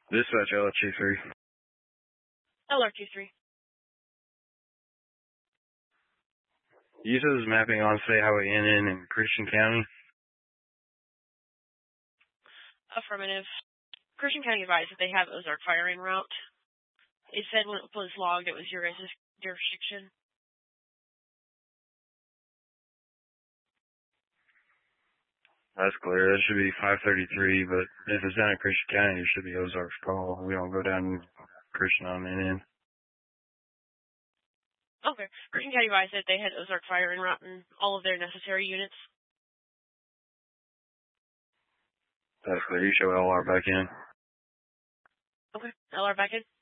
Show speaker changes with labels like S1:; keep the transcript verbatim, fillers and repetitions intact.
S1: Dispatch L R two three.
S2: L R two three.
S1: You said it was mapping on State Highway N N in Christian County?
S2: Affirmative. Christian County advised that they have Ozark firing route. It said when it was logged, it was your guys' jurisdiction.
S1: That's clear. That should be five thirty-three, but if it's down in Christian County, it should be Ozark's call. We don't go down Christian on N N.
S2: Okay. Christian County advised that they had Ozark firing route and all of their necessary units.
S1: That's clear. You show L R back in.
S2: Okay. L R back in.